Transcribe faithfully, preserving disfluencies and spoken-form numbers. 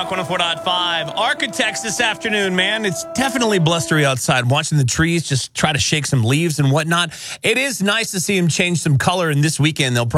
Rock one oh four point five. Architects this afternoon, man. It's definitely blustery outside. Watching the trees just try to shake some leaves and whatnot. It is nice to see them change some color, and this weekend they'll probably